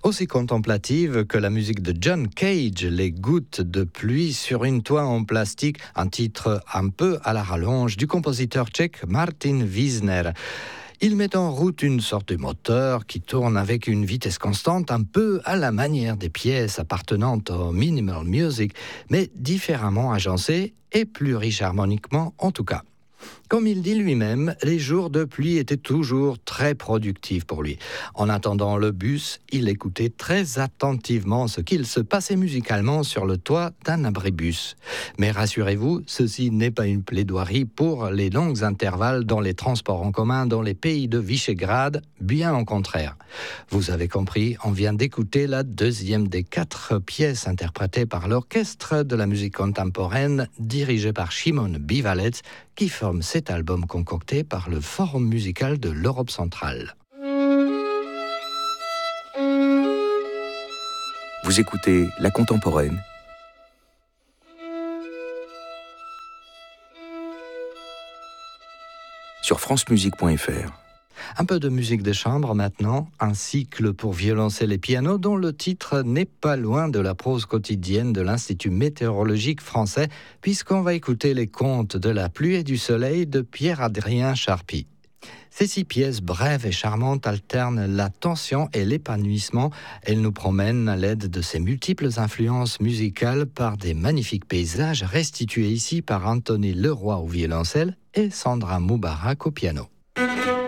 Aussi contemplative que la musique de John Cage, Les gouttes de pluie sur une toile en plastique, un titre un peu à la rallonge du compositeur tchèque Martin Wiesner. Il met en route une sorte de moteur qui tourne avec une vitesse constante, un peu à la manière des pièces appartenant au minimal music, mais différemment agencées et plus riche harmoniquement en tout cas. Comme il dit lui-même, les jours de pluie étaient toujours très productifs pour lui. En attendant le bus, il écoutait très attentivement ce qu'il se passait musicalement sur le toit d'un abribus. Mais rassurez-vous, ceci n'est pas une plaidoirie pour les longs intervalles dans les transports en commun dans les pays de Visegrad, bien au contraire. Vous avez compris, on vient d'écouter la deuxième des 4 pièces interprétées par l'orchestre de la musique contemporaine dirigé par Szymon Biwalec, qui forme cet album concocté par le Forum musical de l'Europe centrale. Vous écoutez La Contemporaine sur francemusique.fr. Un peu de musique de chambre maintenant, un cycle pour violoncelle et piano dont le titre n'est pas loin de la prose quotidienne de l'Institut météorologique français, puisqu'on va écouter les contes de la pluie et du soleil de Pierre-Adrien Charpy. Ces 6 pièces brèves et charmantes alternent la tension et l'épanouissement. Elles nous promènent à l'aide de ces multiples influences musicales par des magnifiques paysages restitués ici par Anthony Leroy au violoncelle et Sandra Moubarak au piano.